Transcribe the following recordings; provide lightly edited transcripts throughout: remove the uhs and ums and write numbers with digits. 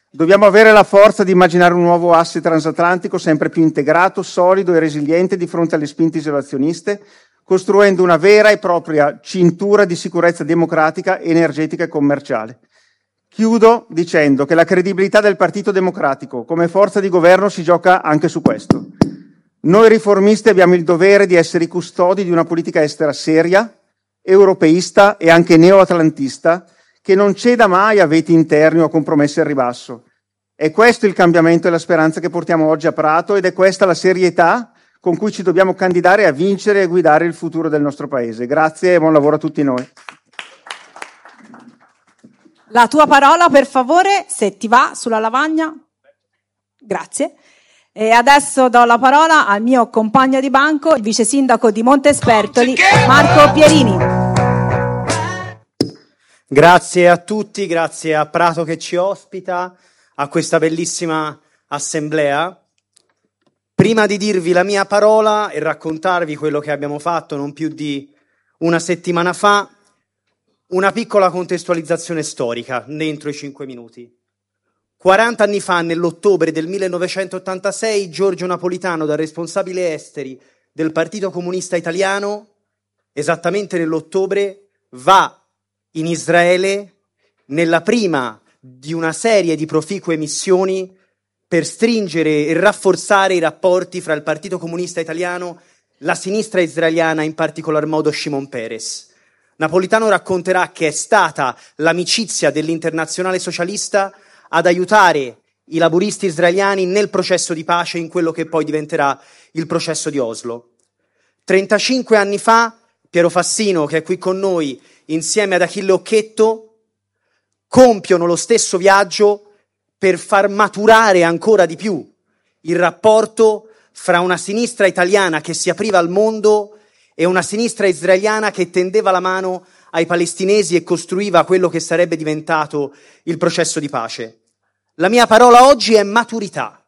Dobbiamo avere la forza di immaginare un nuovo asse transatlantico sempre più integrato, solido e resiliente di fronte alle spinte isolazioniste, costruendo una vera e propria cintura di sicurezza democratica, energetica e commerciale. Chiudo dicendo che la credibilità del Partito Democratico come forza di governo si gioca anche su questo. Noi riformisti abbiamo il dovere di essere i custodi di una politica estera seria, europeista e anche neoatlantista, che non ceda mai a veti interni o a compromessi al ribasso. È questo il cambiamento e la speranza che portiamo oggi a Prato ed è questa la serietà con cui ci dobbiamo candidare a vincere e guidare il futuro del nostro Paese. Grazie e buon lavoro a tutti noi. La tua parola, per favore, se ti va, sulla lavagna. Grazie. E adesso do la parola al mio compagno di banco, il vice sindaco di Montespertoli, Marco Pierini. Grazie a tutti, grazie a Prato che ci ospita, a questa bellissima assemblea. Prima di dirvi la mia parola e raccontarvi quello che abbiamo fatto non più di una settimana fa, una piccola contestualizzazione storica dentro i 5 minuti. 40 anni fa, nell'ottobre del 1986, Giorgio Napolitano, da responsabile esteri del Partito Comunista Italiano, esattamente nell'ottobre, va in Israele nella prima di una serie di proficue missioni per stringere e rafforzare i rapporti fra il Partito Comunista Italiano, la sinistra israeliana, in particolar modo Shimon Peres. Napolitano racconterà che è stata l'amicizia dell'Internazionale Socialista ad aiutare i laburisti israeliani nel processo di pace in quello che poi diventerà il processo di Oslo. 35 anni fa, Piero Fassino, che è qui con noi, insieme ad Achille Occhetto, compiono lo stesso viaggio per far maturare ancora di più il rapporto fra una sinistra italiana che si apriva al mondo e una sinistra israeliana che tendeva la mano ai palestinesi e costruiva quello che sarebbe diventato il processo di pace. La mia parola oggi è maturità.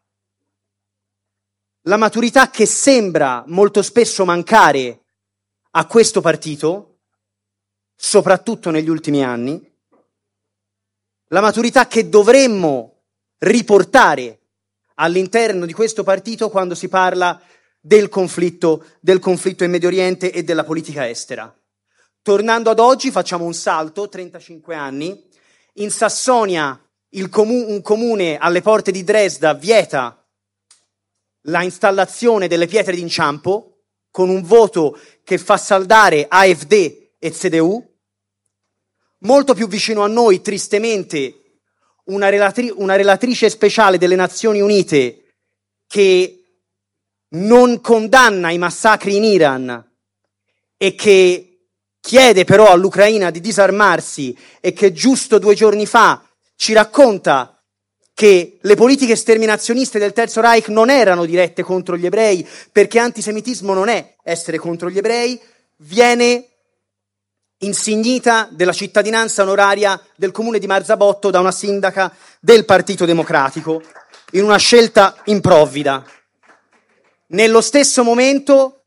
La maturità che sembra molto spesso mancare a questo partito, soprattutto negli ultimi anni, la maturità che dovremmo riportare all'interno di questo partito quando si parla del conflitto in Medio Oriente e della politica estera. Tornando ad oggi, facciamo un salto, 35 anni. In Sassonia, un comune alle porte di Dresda vieta la installazione delle pietre d'inciampo con un voto che fa saldare AfD e CDU. Molto più vicino a noi, tristemente, una relatrice speciale delle Nazioni Unite che non condanna i massacri in Iran e che chiede però all'Ucraina di disarmarsi e che giusto 2 giorni fa ci racconta che le politiche sterminazioniste del Terzo Reich non erano dirette contro gli ebrei perché antisemitismo non è essere contro gli ebrei, viene insignita della cittadinanza onoraria del comune di Marzabotto da una sindaca del Partito Democratico in una scelta improvvida. Nello stesso momento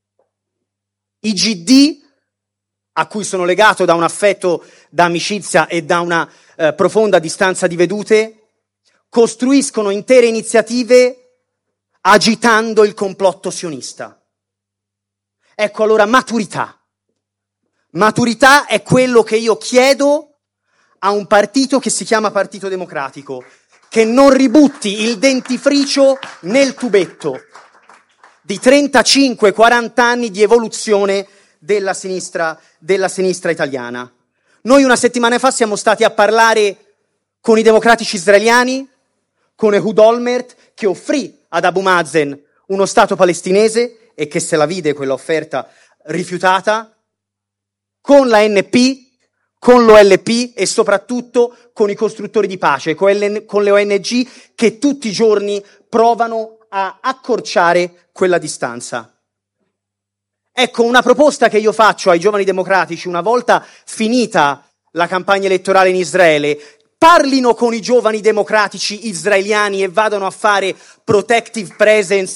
i GD, a cui sono legato da un affetto d'amicizia e da una profonda distanza di vedute, costruiscono intere iniziative agitando il complotto sionista. Ecco allora maturità. Maturità è quello che io chiedo a un partito che si chiama Partito Democratico, che non ributti il dentifricio nel tubetto di 35-40 anni di evoluzione della sinistra italiana. Noi una settimana fa siamo stati a parlare con i democratici israeliani, con Ehud Olmert, che offrì ad Abu Mazen uno Stato palestinese e che se la vide quella offerta rifiutata, con l'ANP, con l'OLP e soprattutto con i costruttori di pace, con le ONG che tutti i giorni provano a accorciare quella distanza. Ecco, una proposta che io faccio ai giovani democratici, una volta finita la campagna elettorale in Israele, parlino con i giovani democratici israeliani e vadano a fare protective presence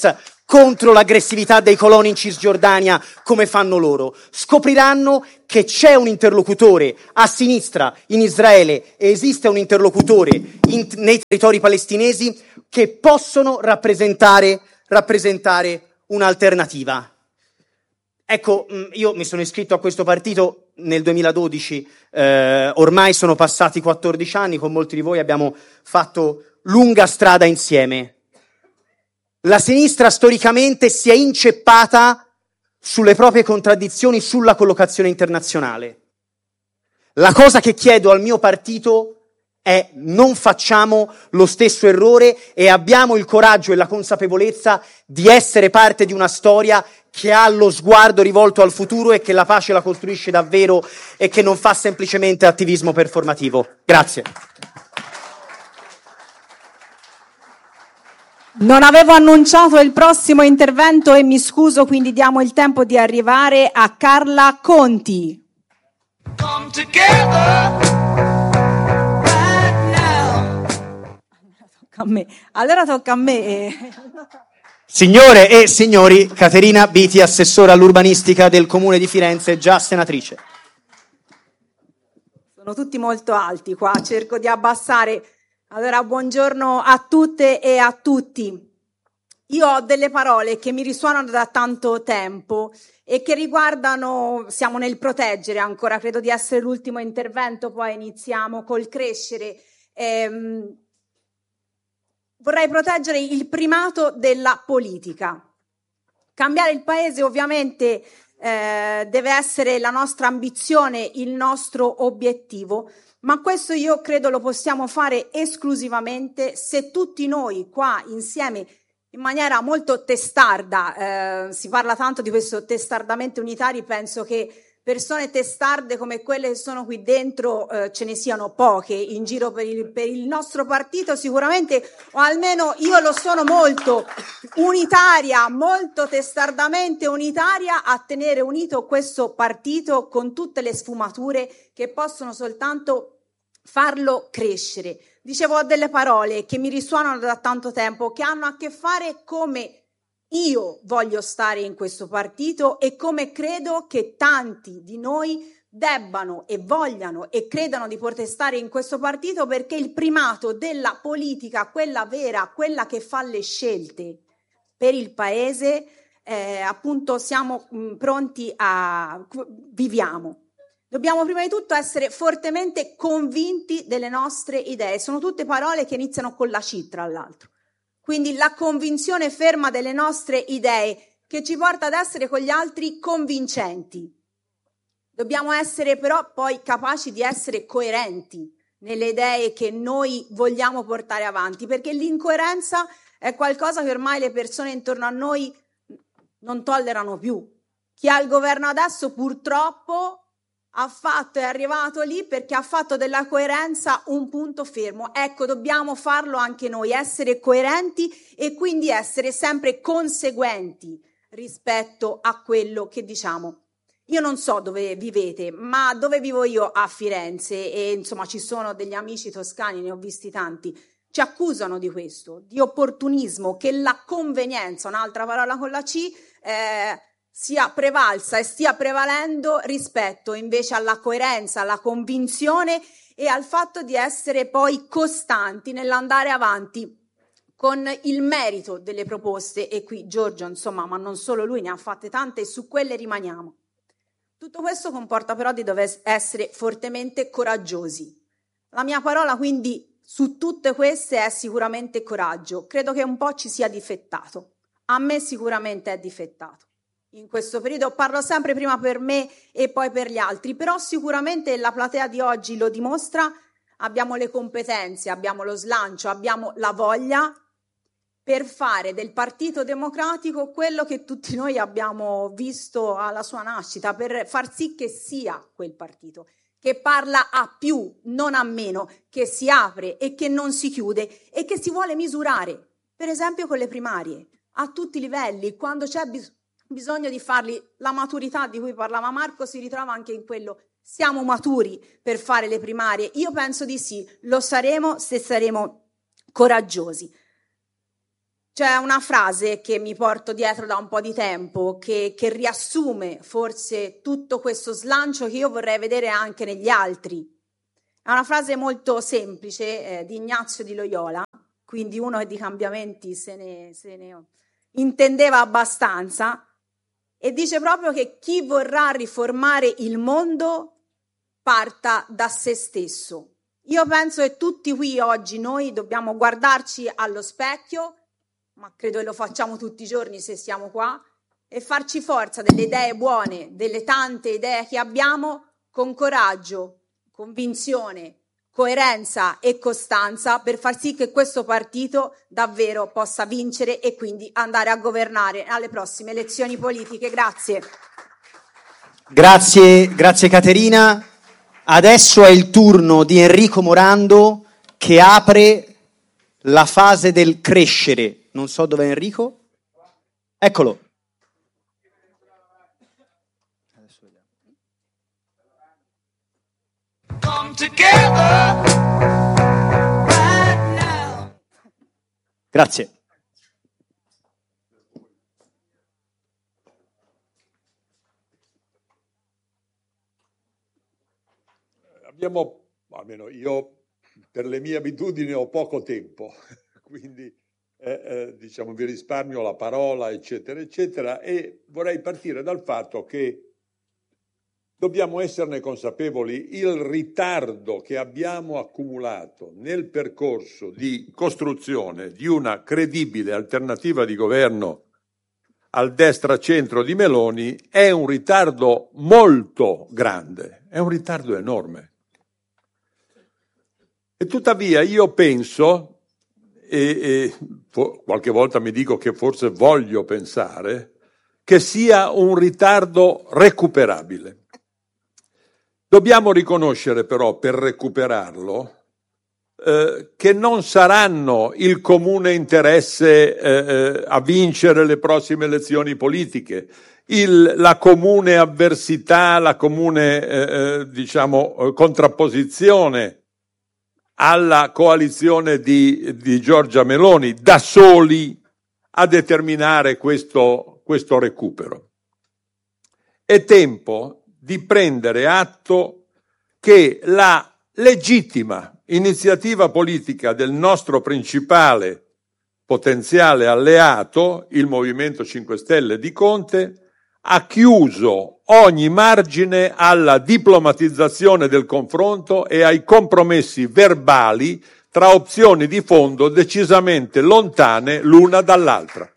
contro l'aggressività dei coloni in Cisgiordania come fanno loro. Scopriranno che c'è un interlocutore a sinistra in Israele e esiste un interlocutore nei territori palestinesi che possono rappresentare un'alternativa. Ecco, io mi sono iscritto a questo partito nel 2012, ormai sono passati 14 anni, con molti di voi abbiamo fatto lunga strada insieme. La sinistra storicamente si è inceppata sulle proprie contraddizioni sulla collocazione internazionale. La cosa che chiedo al mio partito è: non facciamo lo stesso errore e abbiamo il coraggio e la consapevolezza di essere parte di una storia che ha lo sguardo rivolto al futuro e che la pace la costruisce davvero e che non fa semplicemente attivismo performativo. Grazie. Non avevo annunciato il prossimo intervento e mi scuso, quindi diamo il tempo di arrivare a Carla Conti. Come together right now. Allora tocca a me. Signore e signori, Caterina Biti, assessora all'urbanistica del Comune di Firenze, già senatrice. Sono tutti molto alti qua, cerco di abbassare. Allora, buongiorno a tutte e a tutti. Io ho delle parole che mi risuonano da tanto tempo e che riguardano, siamo nel proteggere ancora, credo di essere l'ultimo intervento, poi iniziamo col crescere. Vorrei proteggere il primato della politica. Cambiare il paese ovviamente deve essere la nostra ambizione, il nostro obiettivo, ma questo io credo lo possiamo fare esclusivamente se tutti noi qua insieme, in maniera molto testarda, si parla tanto di questo testardamento unitari, penso che persone testarde come quelle che sono qui dentro ce ne siano poche in giro per il nostro partito sicuramente, o almeno io lo sono molto unitaria, molto testardamente unitaria a tenere unito questo partito con tutte le sfumature che possono soltanto farlo crescere. Dicevo, ho delle parole che mi risuonano da tanto tempo, che hanno a che fare come io voglio stare in questo partito e come credo che tanti di noi debbano e vogliano e credano di poter stare in questo partito, perché il primato della politica, quella vera, quella che fa le scelte per il paese, appunto siamo pronti a viviamo. Dobbiamo prima di tutto essere fortemente convinti delle nostre idee. Sono tutte parole che iniziano con la C, tra l'altro. Quindi la convinzione ferma delle nostre idee che ci porta ad essere con gli altri convincenti. Dobbiamo essere però poi capaci di essere coerenti nelle idee che noi vogliamo portare avanti, perché l'incoerenza è qualcosa che ormai le persone intorno a noi non tollerano più. Chi ha il governo adesso purtroppo è arrivato lì perché ha fatto della coerenza un punto fermo. Ecco, dobbiamo farlo anche noi, essere coerenti e quindi essere sempre conseguenti rispetto a quello che diciamo. Io non so dove vivete, ma dove vivo io a Firenze, e insomma ci sono degli amici toscani, ne ho visti tanti, ci accusano di questo, di opportunismo, che la convenienza, un'altra parola con la C, sia prevalsa e stia prevalendo rispetto invece alla coerenza, alla convinzione e al fatto di essere poi costanti nell'andare avanti con il merito delle proposte. E qui Giorgio, insomma, ma non solo lui, ne ha fatte tante e su quelle rimaniamo. Tutto questo comporta però di dover essere fortemente coraggiosi. La mia parola quindi su tutte queste è sicuramente coraggio. Credo che un po' ci sia difettato. A me sicuramente è difettato. In questo periodo parlo sempre prima per me e poi per gli altri, però sicuramente la platea di oggi lo dimostra, abbiamo le competenze, abbiamo lo slancio, abbiamo la voglia per fare del Partito Democratico quello che tutti noi abbiamo visto alla sua nascita, per far sì che sia quel partito, che parla a più, non a meno, che si apre e che non si chiude e che si vuole misurare, per esempio con le primarie, a tutti i livelli, quando c'è bisogno di farli. La maturità di cui parlava Marco si ritrova anche in quello. Siamo maturi per fare le primarie? Io penso di sì, lo saremo se saremo coraggiosi. C'è una frase che mi porto dietro da un po' di tempo che riassume forse tutto questo slancio che io vorrei vedere anche negli altri. È una frase molto semplice di Ignazio di Loyola, quindi uno che di cambiamenti se ne intendeva abbastanza, e dice proprio che chi vorrà riformare il mondo parta da se stesso. Io penso che tutti qui oggi noi dobbiamo guardarci allo specchio, ma credo che lo facciamo tutti i giorni se siamo qua, e farci forza delle idee buone, delle tante idee che abbiamo, con coraggio, convinzione, coerenza e costanza, per far sì che questo partito davvero possa vincere e quindi andare a governare alle prossime elezioni politiche. Grazie. Grazie Caterina. Adesso è il turno di Enrico Morando, che apre la fase del crescere. Non so dove è Enrico. Eccolo. Come together right now. Grazie. Almeno io per le mie abitudini ho poco tempo, quindi diciamo vi risparmio la parola, eccetera, eccetera, e vorrei partire dal fatto che dobbiamo esserne consapevoli. Il ritardo che abbiamo accumulato nel percorso di costruzione di una credibile alternativa di governo al destra-centro di Meloni è un ritardo molto grande, è un ritardo enorme. E tuttavia io penso, qualche volta mi dico che forse voglio pensare, che sia un ritardo recuperabile. Dobbiamo riconoscere però, per recuperarlo, che non saranno il comune interesse a vincere le prossime elezioni politiche, la comune avversità, la comune contrapposizione alla coalizione di Giorgia Meloni da soli a determinare questo recupero. È tempo di prendere atto che la legittima iniziativa politica del nostro principale potenziale alleato, il Movimento 5 Stelle di Conte, ha chiuso ogni margine alla diplomatizzazione del confronto e ai compromessi verbali tra opzioni di fondo decisamente lontane l'una dall'altra.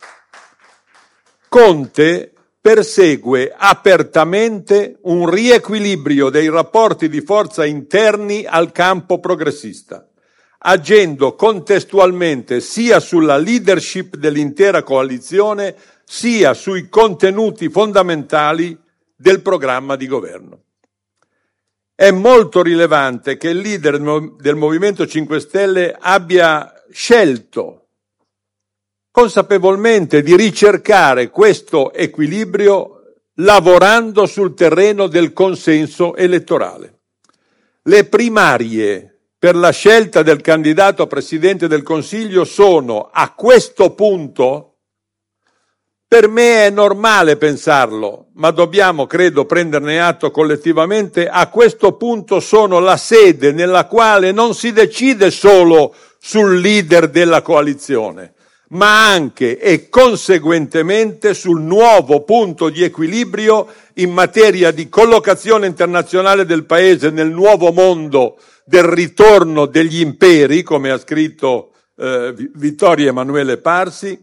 Conte persegue apertamente un riequilibrio dei rapporti di forza interni al campo progressista, agendo contestualmente sia sulla leadership dell'intera coalizione sia sui contenuti fondamentali del programma di governo. È molto rilevante che il leader del Movimento 5 Stelle abbia scelto consapevolmente di ricercare questo equilibrio lavorando sul terreno del consenso elettorale. Le primarie per la scelta del candidato a Presidente del Consiglio sono, a questo punto, per me è normale pensarlo, ma dobbiamo, credo, prenderne atto collettivamente, a questo punto sono la sede nella quale non si decide solo sul leader della coalizione, ma anche e conseguentemente sul nuovo punto di equilibrio in materia di collocazione internazionale del Paese nel nuovo mondo del ritorno degli imperi, come ha scritto Vittorio Emanuele Parsi,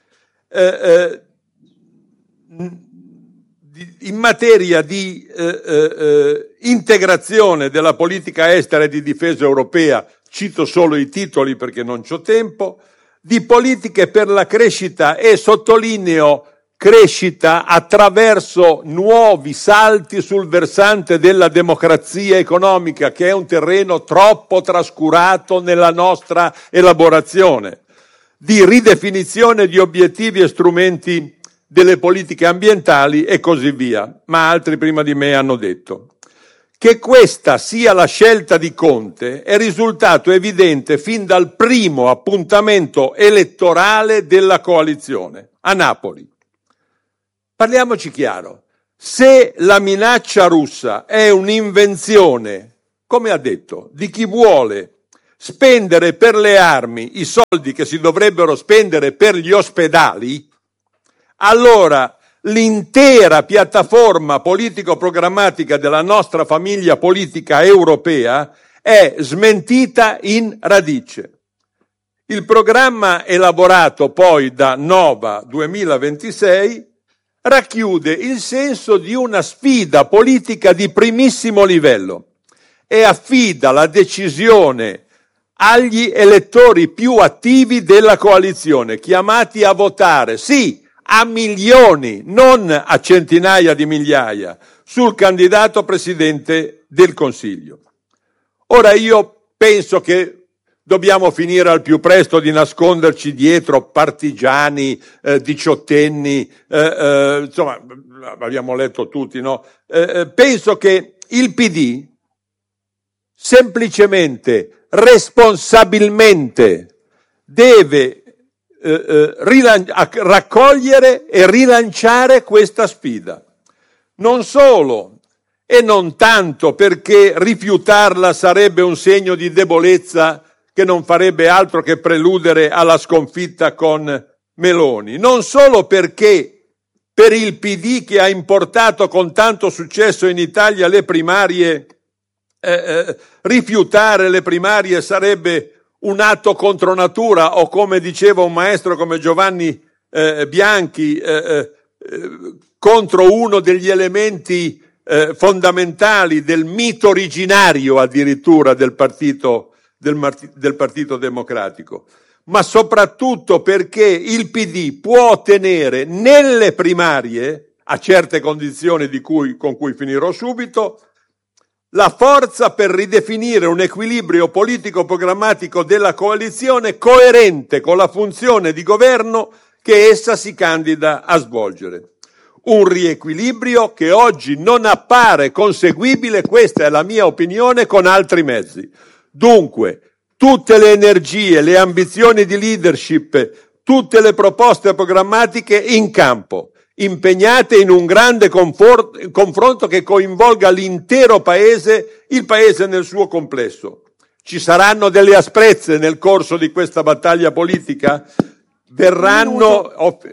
in materia di integrazione della politica estera e di difesa europea, cito solo i titoli perché non c'ho tempo, di politiche per la crescita e sottolineo crescita attraverso nuovi salti sul versante della democrazia economica, che è un terreno troppo trascurato nella nostra elaborazione, di ridefinizione di obiettivi e strumenti delle politiche ambientali e così via, ma altri prima di me hanno detto. Che questa sia la scelta di Conte è risultato evidente fin dal primo appuntamento elettorale della coalizione, a Napoli. Parliamoci chiaro, se la minaccia russa è un'invenzione, come ha detto, di chi vuole spendere per le armi i soldi che si dovrebbero spendere per gli ospedali, allora l'intera piattaforma politico-programmatica della nostra famiglia politica europea è smentita in radice. Il programma elaborato poi da Nova 2026 racchiude il senso di una sfida politica di primissimo livello e affida la decisione agli elettori più attivi della coalizione, chiamati a votare, sì, a milioni, non a centinaia di migliaia, sul candidato Presidente del Consiglio. Ora io penso che dobbiamo finire al più presto di nasconderci dietro partigiani, diciottenni, insomma, abbiamo letto tutti, no? Penso che il PD semplicemente, responsabilmente deve raccogliere e rilanciare questa sfida. Non solo e non tanto perché rifiutarla sarebbe un segno di debolezza che non farebbe altro che preludere alla sconfitta con Meloni, non solo perché per il PD, che ha importato con tanto successo in Italia le primarie, rifiutare le primarie sarebbe un atto contro natura, o come diceva un maestro come Giovanni Bianchi, contro uno degli elementi fondamentali del mito originario addirittura del Partito Democratico, ma soprattutto perché il PD può ottenere nelle primarie, a certe condizioni con cui finirò subito, la forza per ridefinire un equilibrio politico-programmatico della coalizione coerente con la funzione di governo che essa si candida a svolgere. Un riequilibrio che oggi non appare conseguibile, questa è la mia opinione, con altri mezzi. Dunque, tutte le energie, le ambizioni di leadership, tutte le proposte programmatiche in campo, impegnate in un grande confronto che coinvolga l'intero Paese, il Paese nel suo complesso. Ci saranno delle asprezze nel corso di questa battaglia politica? Verranno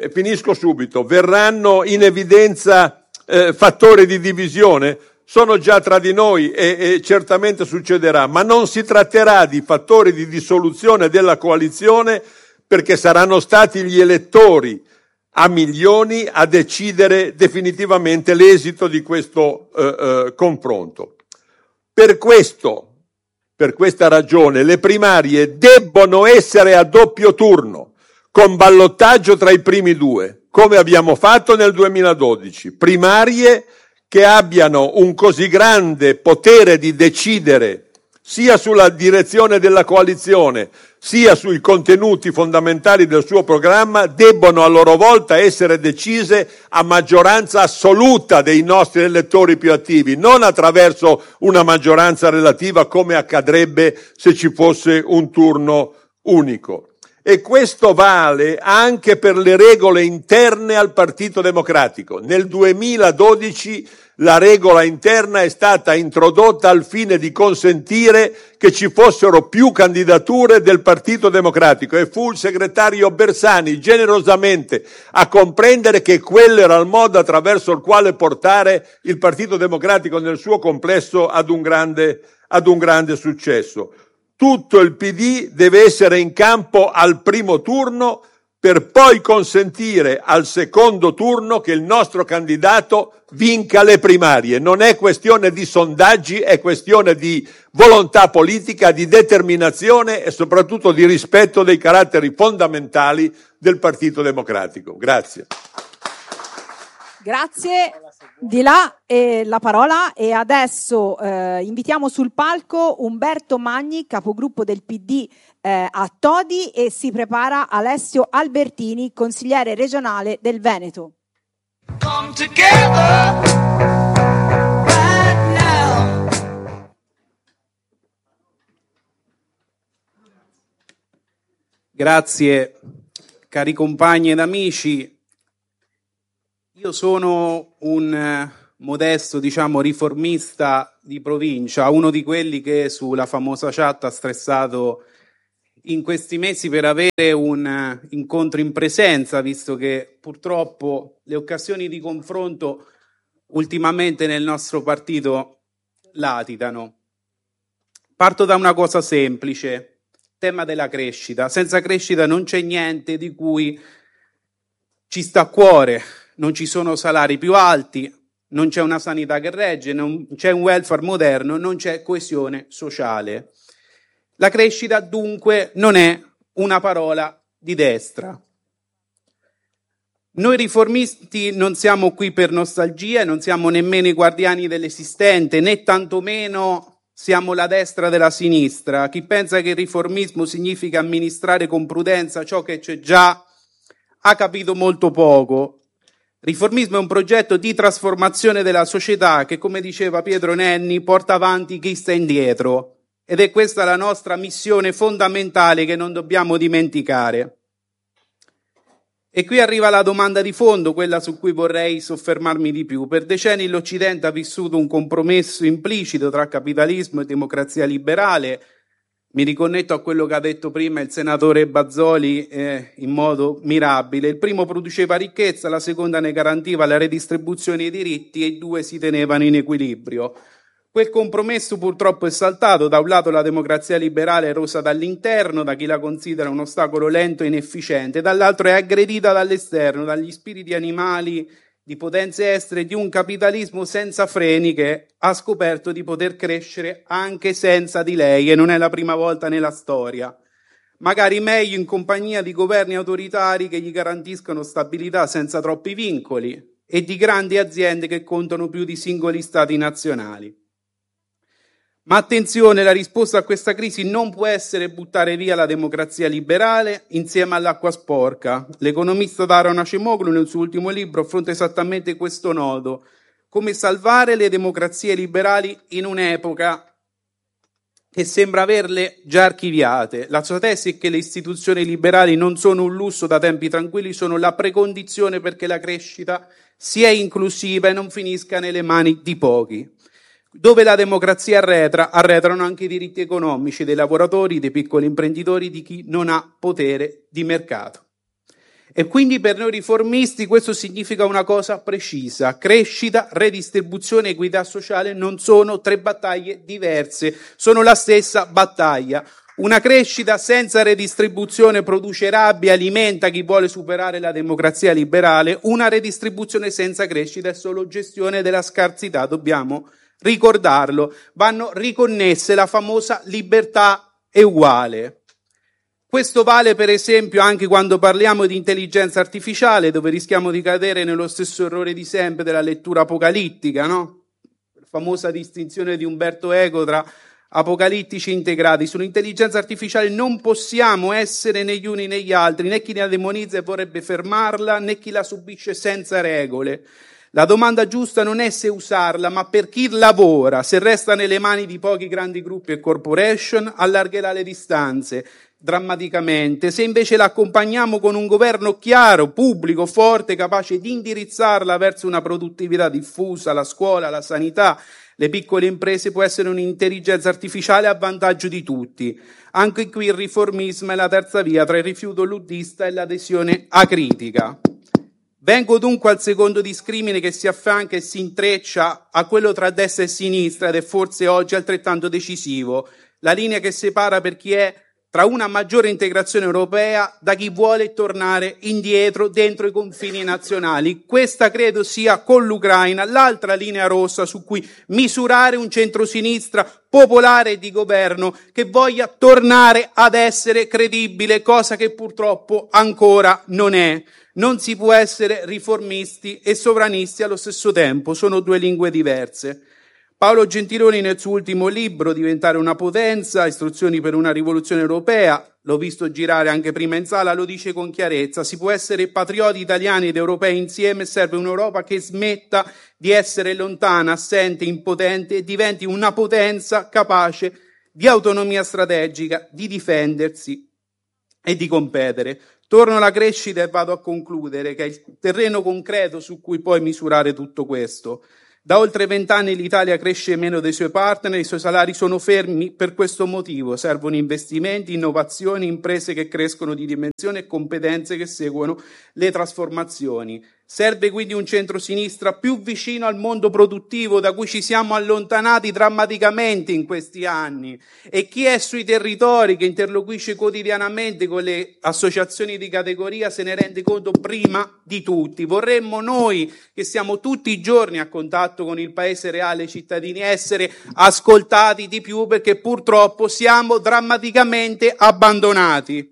in evidenza fattori di divisione? Sono già tra di noi e certamente succederà, ma non si tratterà di fattori di dissoluzione della coalizione, perché saranno stati gli elettori a milioni a decidere definitivamente l'esito di questo confronto. Per questa ragione, le primarie debbono essere a doppio turno, con ballottaggio tra i primi due, come abbiamo fatto nel 2012. Primarie che abbiano un così grande potere di decidere sia sulla direzione della coalizione, sia sui contenuti fondamentali del suo programma, debbono a loro volta essere decise a maggioranza assoluta dei nostri elettori più attivi, non attraverso una maggioranza relativa come accadrebbe se ci fosse un turno unico. E questo vale anche per le regole interne al Partito Democratico. Nel 2012 la regola interna è stata introdotta al fine di consentire che ci fossero più candidature del Partito Democratico, e fu il segretario Bersani generosamente a comprendere che quello era il modo attraverso il quale portare il Partito Democratico nel suo complesso ad un grande successo. Tutto il PD deve essere in campo al primo turno, per poi consentire al secondo turno che il nostro candidato vinca le primarie. Non è questione di sondaggi, è questione di volontà politica, di determinazione e soprattutto di rispetto dei caratteri fondamentali del Partito Democratico. Grazie. Grazie. Di là la parola, e adesso invitiamo sul palco Umberto Magni, capogruppo del PD a Todi, e si prepara Alessio Albertini, consigliere regionale del Veneto. Come together right now. Grazie, cari compagni ed amici. Io sono un modesto, riformista di provincia, uno di quelli che sulla famosa chat ha stressato in questi mesi per avere un incontro in presenza, visto che purtroppo le occasioni di confronto ultimamente nel nostro partito latitano. Parto da una cosa semplice, tema della crescita. Senza crescita non c'è niente di cui ci sta a cuore, non ci sono salari più alti, non c'è una sanità che regge, non c'è un welfare moderno, non c'è coesione sociale. La crescita dunque non è una parola di destra. Noi riformisti non siamo qui per nostalgia, non siamo nemmeno i guardiani dell'esistente, né tantomeno siamo la destra della sinistra. Chi pensa che il riformismo significa amministrare con prudenza ciò che c'è già ha capito molto poco. Riformismo è un progetto di trasformazione della società che, come diceva Pietro Nenni, porta avanti chi sta indietro. Ed è questa la nostra missione fondamentale che non dobbiamo dimenticare. E qui arriva la domanda di fondo, quella su cui vorrei soffermarmi di più. Per decenni l'Occidente ha vissuto un compromesso implicito tra capitalismo e democrazia liberale. Mi riconnetto a quello che ha detto prima il senatore Bazzoli in modo mirabile. Il primo produceva ricchezza, la seconda ne garantiva la redistribuzione dei diritti e i due si tenevano in equilibrio. Quel compromesso purtroppo è saltato. Da un lato la democrazia liberale è rosa dall'interno, da chi la considera un ostacolo lento e inefficiente, dall'altro è aggredita dall'esterno, dagli spiriti animali di potenze estere, di un capitalismo senza freni che ha scoperto di poter crescere anche senza di lei, e non è la prima volta nella storia. Magari meglio in compagnia di governi autoritari che gli garantiscono stabilità senza troppi vincoli e di grandi aziende che contano più di singoli stati nazionali. Ma attenzione, la risposta a questa crisi non può essere buttare via la democrazia liberale insieme all'acqua sporca. L'economista Daron Acemoglu nel suo ultimo libro affronta esattamente questo nodo: come salvare le democrazie liberali in un'epoca che sembra averle già archiviate. La sua tesi è che le istituzioni liberali non sono un lusso da tempi tranquilli, sono la precondizione perché la crescita sia inclusiva e non finisca nelle mani di pochi. Dove la democrazia arretrano anche i diritti economici dei lavoratori, dei piccoli imprenditori, di chi non ha potere di mercato. E quindi per noi riformisti questo significa una cosa precisa: crescita, redistribuzione e equità sociale non sono tre battaglie diverse, sono la stessa battaglia. Una crescita senza redistribuzione produce rabbia, alimenta chi vuole superare la democrazia liberale. Una redistribuzione senza crescita è solo gestione della scarsità, dobbiamo ricordarlo. Vanno riconnesse la famosa libertà è uguale. Questo vale per esempio anche quando parliamo di intelligenza artificiale, dove rischiamo di cadere nello stesso errore di sempre della lettura apocalittica, no? La famosa distinzione di Umberto Eco tra apocalittici e integrati. Sull'intelligenza artificiale non possiamo essere né gli uni né gli altri, né chi la demonizza e vorrebbe fermarla, né chi la subisce senza regole. La domanda giusta non è se usarla, ma per chi lavora. Se resta nelle mani di pochi grandi gruppi e corporation, allargherà le distanze drammaticamente. Se invece la accompagniamo con un governo chiaro, pubblico, forte, capace di indirizzarla verso una produttività diffusa, la scuola, la sanità, le piccole imprese, può essere un'intelligenza artificiale a vantaggio di tutti. Anche qui il riformismo è la terza via tra il rifiuto luddista e l'adesione acritica. Vengo dunque al secondo discrimine che si affianca e si intreccia a quello tra destra e sinistra ed è forse oggi altrettanto decisivo: la linea che separa per chi è tra una maggiore integrazione europea da chi vuole tornare indietro dentro i confini nazionali. Questa credo sia con l'Ucraina l'altra linea rossa su cui misurare un centrosinistra popolare e di governo che voglia tornare ad essere credibile, cosa che purtroppo ancora non è. Non si può essere riformisti e sovranisti allo stesso tempo, sono due lingue diverse. Paolo Gentiloni nel suo ultimo libro, Diventare una potenza, istruzioni per una rivoluzione europea, l'ho visto girare anche prima in sala, lo dice con chiarezza: si può essere patrioti italiani ed europei insieme, serve un'Europa che smetta di essere lontana, assente, impotente e diventi una potenza capace di autonomia strategica, di difendersi e di competere. Torno alla crescita e vado a concludere, che è il terreno concreto su cui poi misurare tutto questo. Da oltre 20 anni l'Italia cresce meno dei suoi partner, i suoi salari sono fermi per questo motivo. Servono investimenti, innovazioni, imprese che crescono di dimensione e competenze che seguono le trasformazioni. Serve quindi un centrosinistra più vicino al mondo produttivo da cui ci siamo allontanati drammaticamente in questi anni, e chi è sui territori, che interloquisce quotidianamente con le associazioni di categoria, se ne rende conto prima di tutti. Vorremmo noi, che siamo tutti i giorni a contatto con il paese reale, i cittadini, essere ascoltati di più, perché purtroppo siamo drammaticamente abbandonati.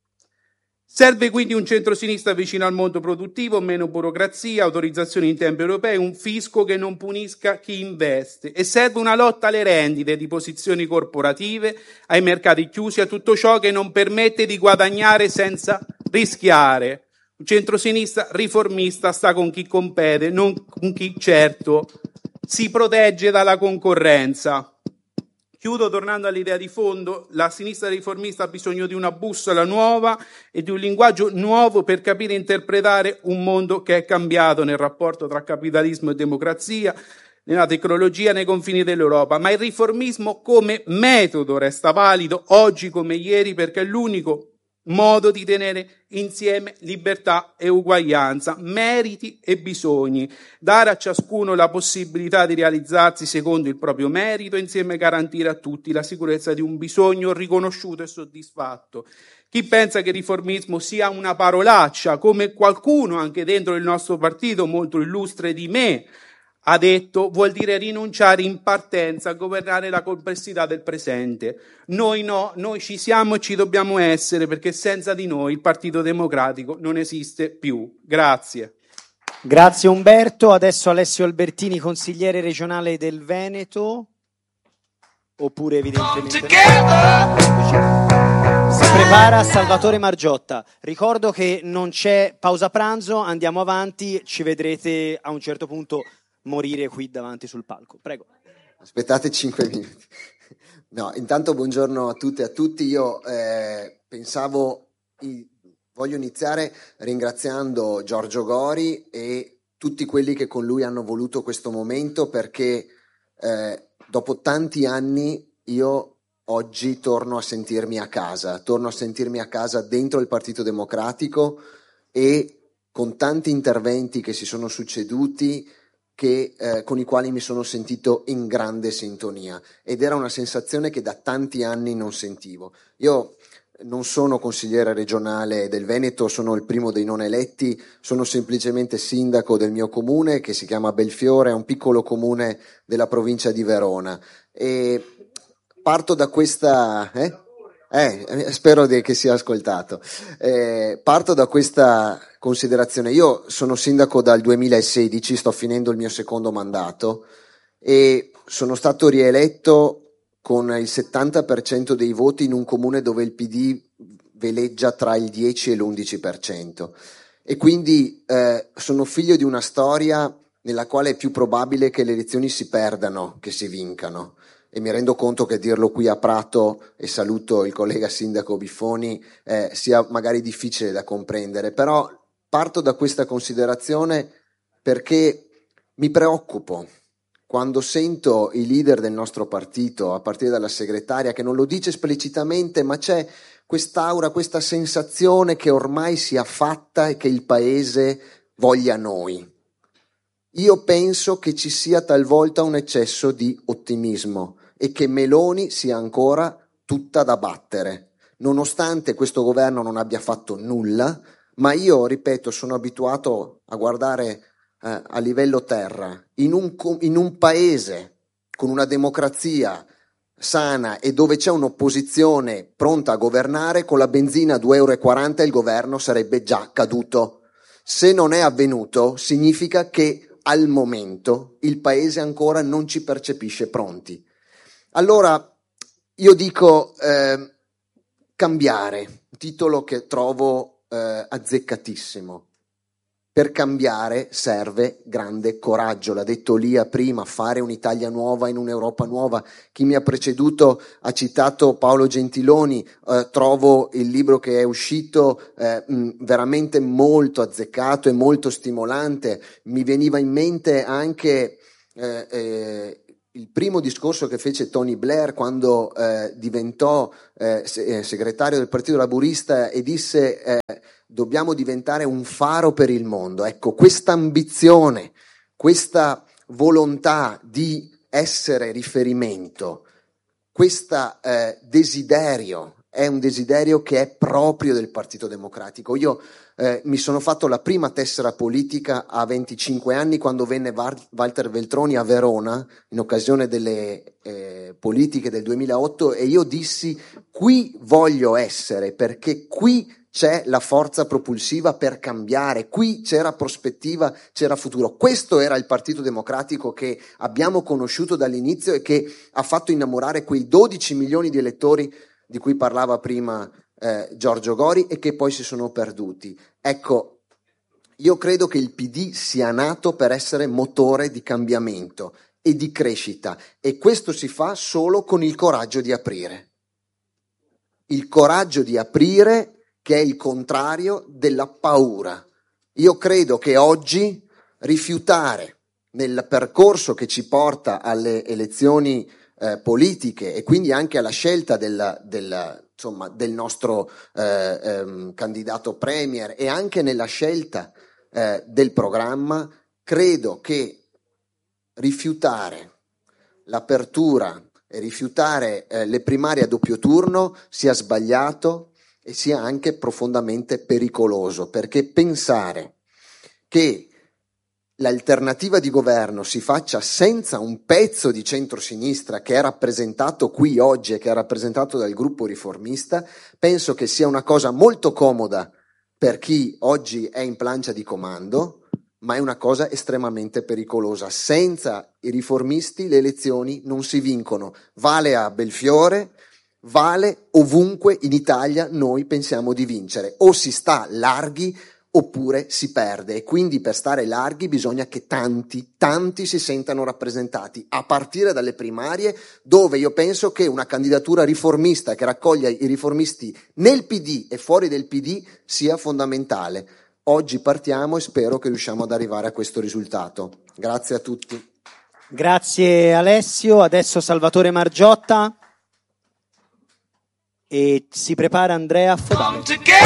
Serve quindi un centrosinistra vicino al mondo produttivo, meno burocrazia, autorizzazioni in tempi europei, un fisco che non punisca chi investe, e serve una lotta alle rendite di posizioni corporative, ai mercati chiusi, a tutto ciò che non permette di guadagnare senza rischiare. Un centrosinistra riformista sta con chi compete, non con chi certo si protegge dalla concorrenza. Chiudo tornando all'idea di fondo. La sinistra riformista ha bisogno di una bussola nuova e di un linguaggio nuovo per capire e interpretare un mondo che è cambiato nel rapporto tra capitalismo e democrazia, nella tecnologia, nei confini dell'Europa. Ma il riformismo come metodo resta valido oggi come ieri, perché è l'unico modo di tenere insieme libertà e uguaglianza, meriti e bisogni, dare a ciascuno la possibilità di realizzarsi secondo il proprio merito e insieme garantire a tutti la sicurezza di un bisogno riconosciuto e soddisfatto. Chi pensa che il riformismo sia una parolaccia, come qualcuno anche dentro il nostro partito, molto illustre di me, ha detto, vuol dire rinunciare in partenza a governare la complessità del presente. Noi no, noi ci siamo e ci dobbiamo essere, perché senza di noi il Partito Democratico non esiste più. Grazie. Grazie Umberto. Adesso Alessio Albertini, consigliere regionale del Veneto, oppure evidentemente no. Si prepara Salvatore Margiotta. Ricordo che non c'è pausa pranzo, andiamo avanti, ci vedrete a un certo punto morire qui davanti sul palco. Prego. Aspettate 5 minuti. No, intanto buongiorno a tutte e a tutti. Io voglio iniziare ringraziando Giorgio Gori e tutti quelli che con lui hanno voluto questo momento, perché dopo tanti anni io oggi torno a sentirmi a casa dentro il Partito Democratico, e con tanti interventi che si sono succeduti con i quali mi sono sentito in grande sintonia, ed era una sensazione che da tanti anni non sentivo. Io non sono consigliere regionale del Veneto, sono il primo dei non eletti, sono semplicemente sindaco del mio comune, che si chiama Belfiore, è un piccolo comune della provincia di Verona, e parto da questa... spero che sia ascoltato. Parto da questa considerazione. Io sono sindaco dal 2016, sto finendo il mio secondo mandato, e sono stato rieletto con il 70% dei voti in un comune dove il PD veleggia tra il 10 e l'11%. E quindi sono figlio di una storia nella quale è più probabile che le elezioni si perdano che si vincano. E mi rendo conto che dirlo qui a Prato, e saluto il collega sindaco Biffoni, sia magari difficile da comprendere, però parto da questa considerazione perché mi preoccupo quando sento i leader del nostro partito, a partire dalla segretaria, che non lo dice esplicitamente, ma c'è quest'aura, questa sensazione che ormai sia fatta e che il paese voglia noi. Io penso che ci sia talvolta un eccesso di ottimismo e che Meloni sia ancora tutta da battere, nonostante questo governo non abbia fatto nulla. Ma io, ripeto, sono abituato a guardare a livello terra, in un paese con una democrazia sana e dove c'è un'opposizione pronta a governare, con la benzina a 2,40 € il governo sarebbe già caduto. Se non è avvenuto, significa che al momento il paese ancora non ci percepisce pronti. Allora io dico cambiare, titolo che trovo azzeccatissimo. Per cambiare serve grande coraggio, l'ha detto Lia prima, fare un'Italia nuova in un'Europa nuova. Chi mi ha preceduto ha citato Paolo Gentiloni, trovo il libro che è uscito veramente molto azzeccato e molto stimolante. Mi veniva in mente anche il primo discorso che fece Tony Blair quando diventò segretario del Partito Laburista e disse dobbiamo diventare un faro per il mondo. Ecco, questa ambizione, questa volontà di essere riferimento, questo desiderio, è un desiderio che è proprio del Partito Democratico. Io mi sono fatto la prima tessera politica a 25 anni quando venne Walter Veltroni a Verona in occasione delle politiche del 2008 e io dissi qui voglio essere perché qui c'è la forza propulsiva per cambiare, qui c'era prospettiva, c'era futuro. Questo era il Partito Democratico che abbiamo conosciuto dall'inizio e che ha fatto innamorare quei 12 milioni di elettori di cui parlava prima Giorgio Gori e che poi si sono perduti. Ecco, io credo che il PD sia nato per essere motore di cambiamento e di crescita e questo si fa solo con il coraggio di aprire. Il coraggio di aprire che è il contrario della paura. Io credo che oggi rifiutare nel percorso che ci porta alle elezioni politiche e quindi anche alla scelta del nostro candidato premier e anche nella scelta del programma, credo che rifiutare l'apertura e rifiutare le primarie a doppio turno sia sbagliato e sia anche profondamente pericoloso, perché pensare che l'alternativa di governo si faccia senza un pezzo di centrosinistra che è rappresentato qui oggi e che è rappresentato dal gruppo riformista, penso che sia una cosa molto comoda per chi oggi è in plancia di comando, ma è una cosa estremamente pericolosa. Senza i riformisti le elezioni non si vincono. Vale a Belfiore, vale ovunque in Italia noi pensiamo di vincere. O si sta larghi oppure si perde e quindi per stare larghi bisogna che tanti si sentano rappresentati, a partire dalle primarie, dove io penso che una candidatura riformista che raccoglia i riformisti nel PD e fuori del PD sia fondamentale. Oggi partiamo e spero che riusciamo ad arrivare a questo risultato. Grazie a tutti. Grazie Alessio, adesso Salvatore Margiotta e si prepara Andrea Fodale.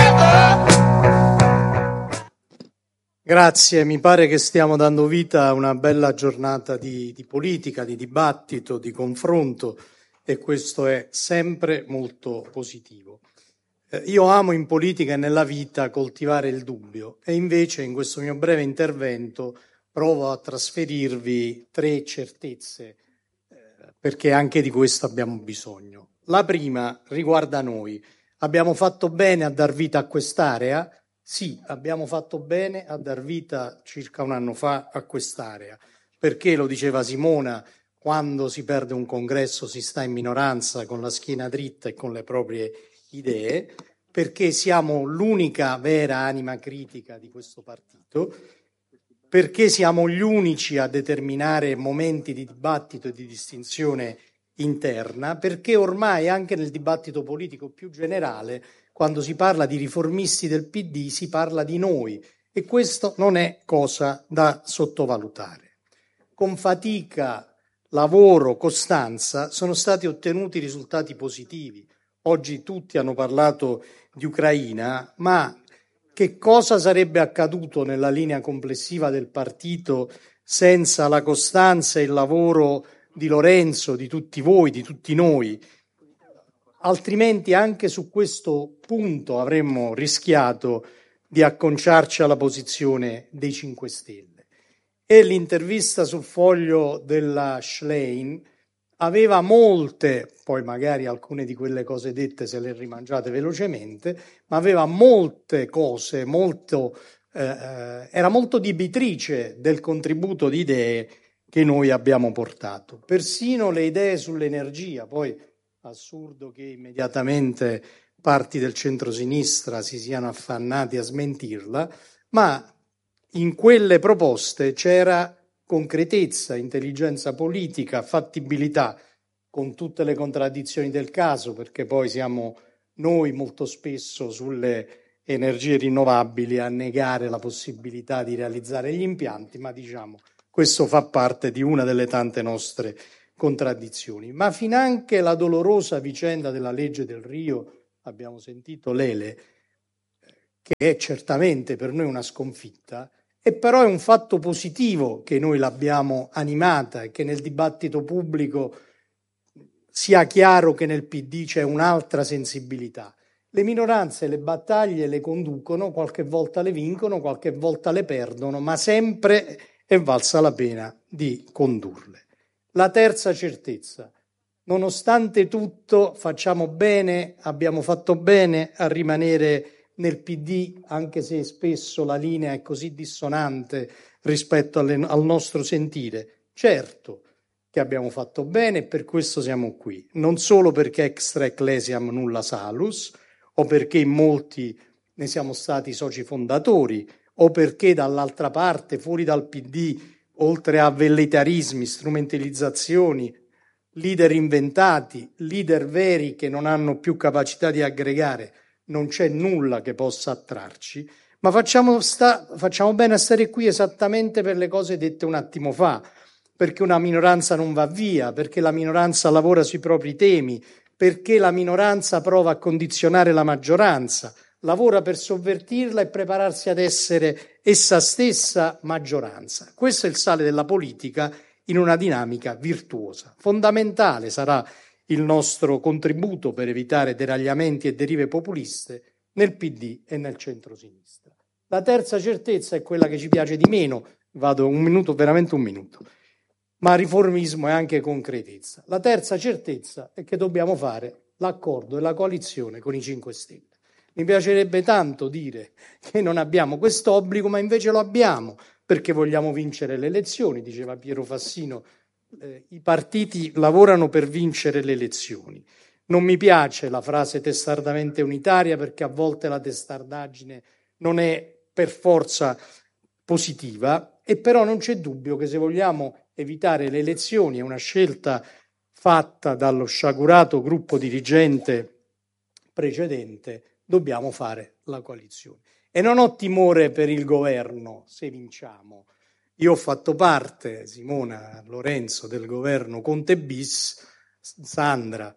Grazie, mi pare che stiamo dando vita a una bella giornata di politica, di dibattito, di confronto e questo è sempre molto positivo. Io amo in politica e nella vita coltivare il dubbio e invece in questo mio breve intervento provo a trasferirvi 3 certezze perché anche di questo abbiamo bisogno. La prima riguarda noi. Abbiamo fatto bene a dar vita a quest'area? Sì, abbiamo fatto bene a dar vita circa un anno fa a quest'area, perché lo diceva Simona, quando si perde un congresso si sta in minoranza con la schiena dritta e con le proprie idee, perché siamo l'unica vera anima critica di questo partito, perché siamo gli unici a determinare momenti di dibattito e di distinzione interna, perché ormai anche nel dibattito politico più generale quando si parla di riformisti del PD si parla di noi e questo non è cosa da sottovalutare. Con fatica, lavoro, costanza sono stati ottenuti risultati positivi. Oggi tutti hanno parlato di Ucraina, ma che cosa sarebbe accaduto nella linea complessiva del partito senza la costanza e il lavoro di Lorenzo, di tutti voi, di tutti noi? Altrimenti anche su questo punto avremmo rischiato di acconciarci alla posizione dei 5 Stelle. E l'intervista sul Foglio della Schlein aveva molte, poi magari alcune di quelle cose dette se le rimangiate velocemente, ma aveva molte cose, era molto dibitrice del contributo di idee che noi abbiamo portato. Persino le idee sull'energia, poi assurdo che immediatamente parti del centrosinistra si siano affannati a smentirla, ma in quelle proposte c'era concretezza, intelligenza politica, fattibilità, con tutte le contraddizioni del caso, perché poi siamo noi molto spesso sulle energie rinnovabili a negare la possibilità di realizzare gli impianti, ma diciamo questo fa parte di una delle tante nostre contraddizioni. Ma finanche la dolorosa vicenda della legge del Rio, abbiamo sentito Lele, che è certamente per noi una sconfitta, e però è un fatto positivo che noi l'abbiamo animata e che nel dibattito pubblico sia chiaro che nel PD c'è un'altra sensibilità. Le minoranze le battaglie le conducono, qualche volta le vincono, qualche volta le perdono, ma sempre è valsa la pena di condurle. La terza certezza: nonostante tutto facciamo bene, abbiamo fatto bene a rimanere nel PD, anche se spesso la linea è così dissonante rispetto al nostro sentire. Certo che abbiamo fatto bene e per questo siamo qui, non solo perché extra ecclesiam nulla salus, o perché molti ne siamo stati soci fondatori, o perché dall'altra parte, fuori dal PD, oltre a velleitarismi, strumentalizzazioni, leader inventati, leader veri che non hanno più capacità di aggregare, non c'è nulla che possa attrarci, ma facciamo bene a stare qui esattamente per le cose dette un attimo fa, perché una minoranza non va via, perché la minoranza lavora sui propri temi, perché la minoranza prova a condizionare la maggioranza, lavora per sovvertirla e prepararsi ad essere essa stessa maggioranza. Questo è il sale della politica in una dinamica virtuosa. Fondamentale sarà il nostro contributo per evitare deragliamenti e derive populiste nel PD e nel centro-sinistra. La terza certezza è quella che ci piace di meno, vado veramente un minuto, ma riformismo è anche concretezza. La terza certezza è che dobbiamo fare l'accordo e la coalizione con i 5 Stelle. Mi piacerebbe tanto dire che non abbiamo questo obbligo, ma invece lo abbiamo, perché vogliamo vincere le elezioni, diceva Piero Fassino. I partiti lavorano per vincere le elezioni. Non mi piace la frase testardamente unitaria, perché a volte la testardaggine non è per forza positiva, e però non c'è dubbio che se vogliamo evitare le elezioni, è una scelta fatta dallo sciagurato gruppo dirigente precedente, dobbiamo fare la coalizione. E non ho timore per il governo se vinciamo. Io ho fatto parte, Simona, Lorenzo, del governo Conte bis, Sandra,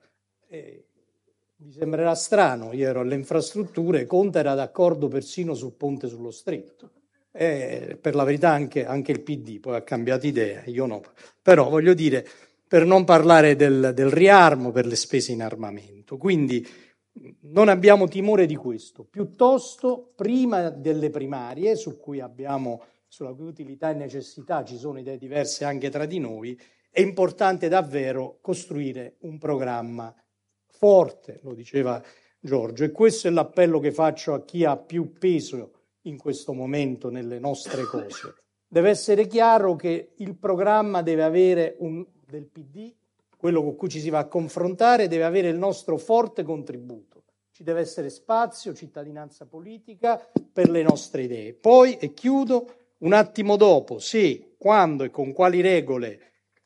mi sembrerà strano, io ero alle infrastrutture, Conte era d'accordo persino sul ponte sullo stretto. Per la verità anche il PD poi ha cambiato idea, io no. Però voglio dire, per non parlare del riarmo per le spese in armamento. Quindi non abbiamo timore di questo. Piuttosto, prima delle primarie, sulla cui utilità e necessità ci sono idee diverse anche tra di noi, è importante davvero costruire un programma forte, lo diceva Giorgio, e questo è l'appello che faccio a chi ha più peso in questo momento nelle nostre cose. Deve essere chiaro che il programma deve avere del PD, quello con cui ci si va a confrontare, deve avere il nostro forte contributo. Ci deve essere spazio, cittadinanza politica per le nostre idee. Poi, e chiudo, un attimo dopo, se, quando e con quali regole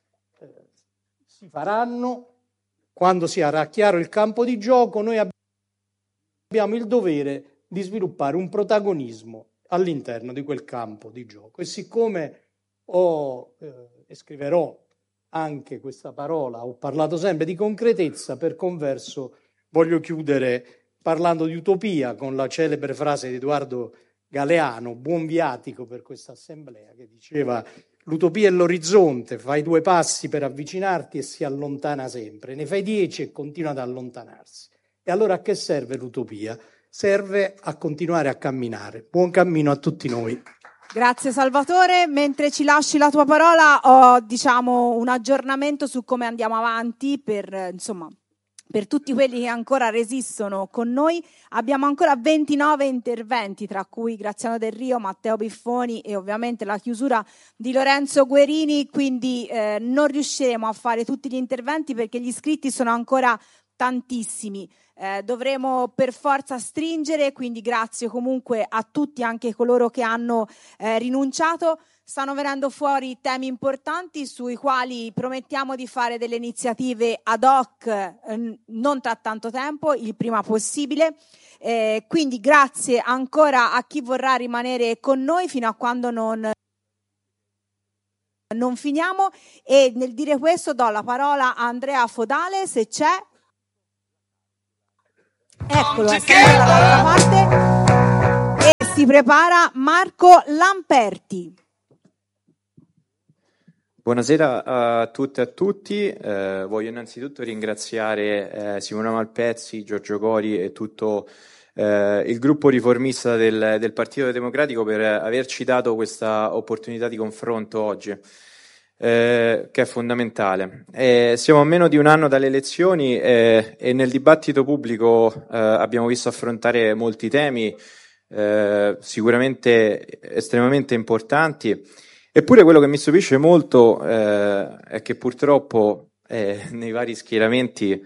si faranno, quando si sarà chiaro il campo di gioco, noi abbiamo il dovere di sviluppare un protagonismo all'interno di quel campo di gioco. E siccome e scriverò anche questa parola, ho parlato sempre di concretezza, per converso voglio chiudere parlando di utopia con la celebre frase di Edoardo Galeano, buon viatico per questa assemblea, che diceva: l'utopia è l'orizzonte, fai 2 passi per avvicinarti e si allontana sempre, ne fai 10 e continua ad allontanarsi. E allora a che serve l'utopia? Serve a continuare a camminare. Buon cammino a tutti noi. Grazie Salvatore. Mentre ci lasci la tua parola, ho un aggiornamento su come andiamo avanti per tutti quelli che ancora resistono con noi. Abbiamo ancora 29 interventi, tra cui Graziano Del Rio, Matteo Biffoni e ovviamente la chiusura di Lorenzo Guerini, quindi non riusciremo a fare tutti gli interventi perché gli iscritti sono ancora tantissimi. dovremo per forza stringere, quindi grazie comunque a tutti, anche coloro che hanno rinunciato. Stanno venendo fuori temi importanti sui quali promettiamo di fare delle iniziative ad hoc non tra tanto tempo, il prima possibile. Quindi grazie ancora a chi vorrà rimanere con noi fino a quando non finiamo, e nel dire questo do la parola a Andrea Fodale, se c'è. Eccolo, è sempre dall'altra parte. E si prepara Marco Lamperti. Buonasera a tutte e a tutti. Voglio innanzitutto ringraziare Simona Malpezzi, Giorgio Gori e tutto il gruppo riformista del Partito Democratico per averci dato questa opportunità di confronto oggi, che è fondamentale. Siamo a meno di un anno dalle elezioni e nel dibattito pubblico abbiamo visto affrontare molti temi sicuramente estremamente importanti. Eppure quello che mi stupisce molto è che purtroppo nei vari schieramenti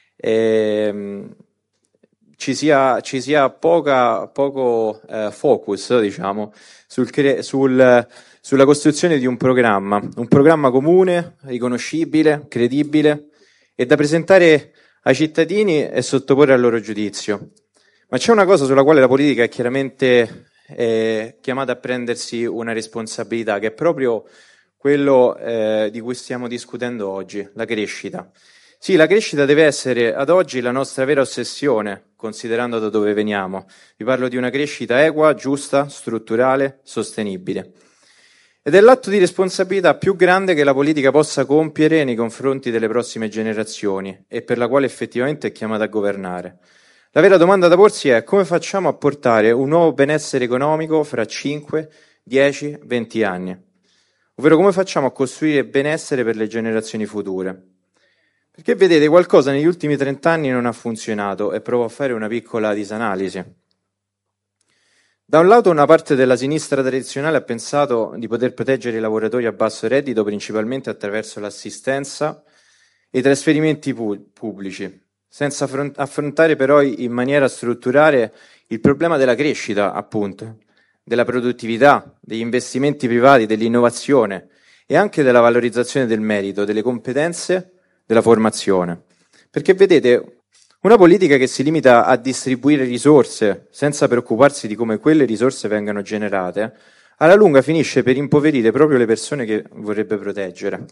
ci sia poco focus, diciamo, sulla costruzione di un programma comune, riconoscibile, credibile e da presentare ai cittadini e sottoporre al loro giudizio. Ma c'è una cosa sulla quale la politica è chiaramente chiamata a prendersi una responsabilità, che è proprio quello di cui stiamo discutendo oggi, la crescita. Sì, la crescita deve essere ad oggi la nostra vera ossessione, considerando da dove veniamo. Vi parlo di una crescita equa, giusta, strutturale, sostenibile. Ed è l'atto di responsabilità più grande che la politica possa compiere nei confronti delle prossime generazioni e per la quale effettivamente è chiamata a governare. La vera domanda da porsi è: come facciamo a portare un nuovo benessere economico fra 5, 10, 20 anni? Ovvero, come facciamo a costruire benessere per le generazioni future? Perché vedete, qualcosa negli ultimi 30 anni non ha funzionato e provo a fare una piccola disanalisi. Da un lato, una parte della sinistra tradizionale ha pensato di poter proteggere i lavoratori a basso reddito principalmente attraverso l'assistenza e i trasferimenti pubblici, senza affrontare però in maniera strutturale il problema della crescita, appunto, della produttività, degli investimenti privati, dell'innovazione e anche della valorizzazione del merito, delle competenze, della formazione. Perché vedete, una politica che si limita a distribuire risorse senza preoccuparsi di come quelle risorse vengano generate, alla lunga finisce per impoverire proprio le persone che vorrebbe proteggere.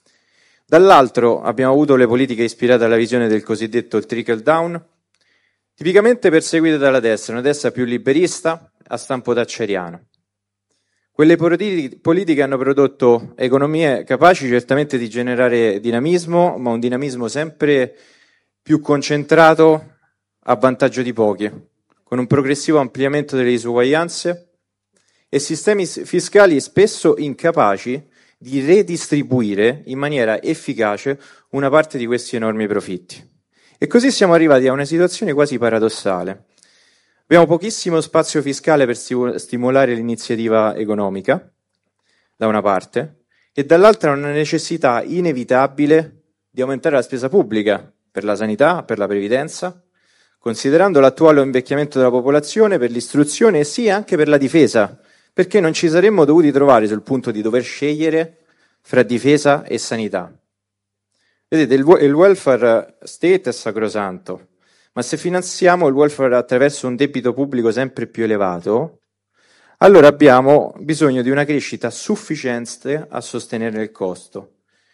Dall'altro abbiamo avuto le politiche ispirate alla visione del cosiddetto trickle down, tipicamente perseguite dalla destra, una destra più liberista a stampo thatcheriano. Quelle politiche hanno prodotto economie capaci certamente di generare dinamismo, ma un dinamismo sempre più concentrato a vantaggio di pochi, con un progressivo ampliamento delle disuguaglianze e sistemi fiscali spesso incapaci di redistribuire in maniera efficace una parte di questi enormi profitti. E così siamo arrivati a una situazione quasi paradossale. Abbiamo pochissimo spazio fiscale per stimolare l'iniziativa economica, da una parte, e dall'altra una necessità inevitabile di aumentare la spesa pubblica per la sanità, per la previdenza, considerando l'attuale invecchiamento della popolazione, per l'istruzione e sì anche per la difesa, perché non ci saremmo dovuti trovare sul punto di dover scegliere fra difesa e sanità. Vedete, il welfare state è sacrosanto, ma se finanziamo il welfare attraverso un debito pubblico sempre più elevato, allora abbiamo bisogno di una crescita sufficiente a sostenere il costo.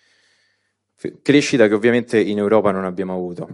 Crescita che ovviamente in Europa non abbiamo avuto.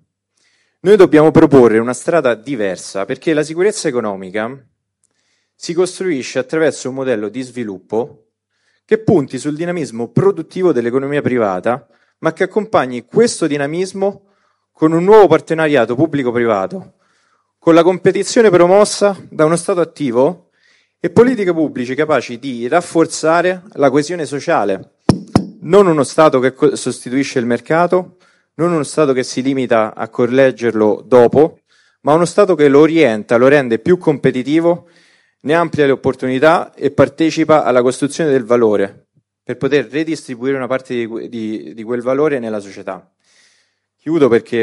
Noi dobbiamo proporre una strada diversa, perché la sicurezza economica si costruisce attraverso un modello di sviluppo che punti sul dinamismo produttivo dell'economia privata, ma che accompagni questo dinamismo con un nuovo partenariato pubblico-privato, con la competizione promossa da uno Stato attivo e politiche pubbliche capaci di rafforzare la coesione sociale. Non uno Stato che sostituisce il mercato, non uno Stato che si limita a correggerlo dopo, ma uno Stato che lo orienta, lo rende più competitivo, ne amplia le opportunità e partecipa alla costruzione del valore per poter redistribuire una parte di quel valore nella società. Chiudo perché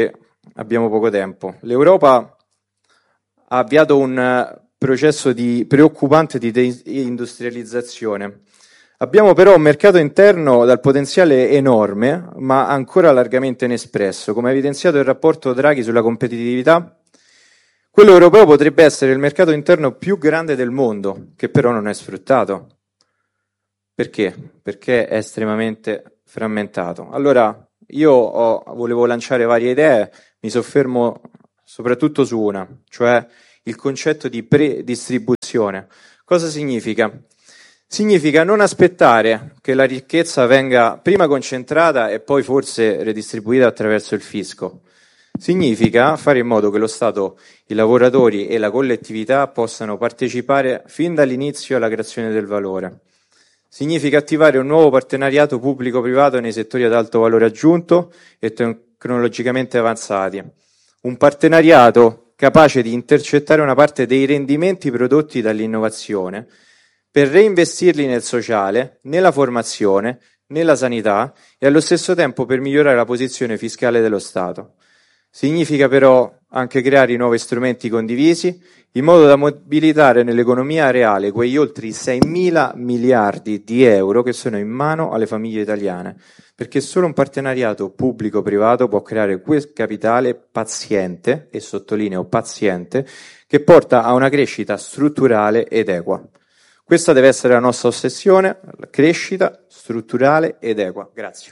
abbiamo poco tempo. L'Europa ha avviato un processo preoccupante di deindustrializzazione. Abbiamo però un mercato interno dal potenziale enorme, ma ancora largamente inespresso. Come ha evidenziato il rapporto Draghi sulla competitività, quello europeo potrebbe essere il mercato interno più grande del mondo, che però non è sfruttato. Perché? Perché è estremamente frammentato. Allora, volevo lanciare varie idee, mi soffermo soprattutto su una, cioè il concetto di predistribuzione. Cosa significa? Significa non aspettare che la ricchezza venga prima concentrata e poi forse redistribuita attraverso il fisco. Significa fare in modo che lo Stato, i lavoratori e la collettività possano partecipare fin dall'inizio alla creazione del valore. Significa attivare un nuovo partenariato pubblico-privato nei settori ad alto valore aggiunto e tecnologicamente avanzati. Un partenariato capace di intercettare una parte dei rendimenti prodotti dall'innovazione per reinvestirli nel sociale, nella formazione, nella sanità e allo stesso tempo per migliorare la posizione fiscale dello Stato. Significa però anche creare nuovi strumenti condivisi in modo da mobilitare nell'economia reale quegli oltre 6.000 miliardi di euro che sono in mano alle famiglie italiane, perché solo un partenariato pubblico-privato può creare quel capitale paziente, e sottolineo paziente, che porta a una crescita strutturale ed equa. Questa deve essere la nostra ossessione, la crescita strutturale ed equa. Grazie.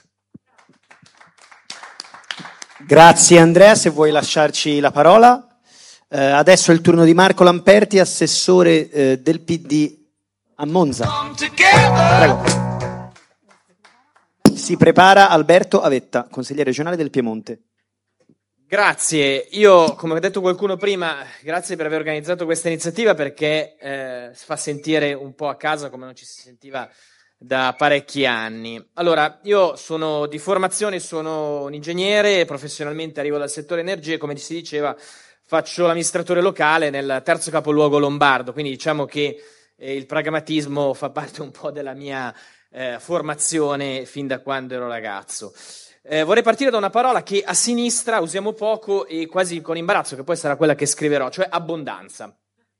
Grazie Andrea, se vuoi lasciarci la parola. Adesso è il turno di Marco Lamperti, assessore del PD a Monza. Prego. Si prepara Alberto Avetta, consigliere regionale del Piemonte. Grazie, io come ha detto qualcuno prima, grazie per aver organizzato questa iniziativa perché fa sentire un po' a casa come non ci si sentiva da parecchi anni. Allora, io sono di formazione, sono un ingegnere, professionalmente arrivo dal settore energia e come si diceva faccio l'amministratore locale nel terzo capoluogo lombardo, quindi diciamo che il pragmatismo fa parte un po' della mia formazione fin da quando ero ragazzo. Vorrei partire da una parola che a sinistra usiamo poco e quasi con imbarazzo, che poi sarà quella che scriverò, cioè abbondanza.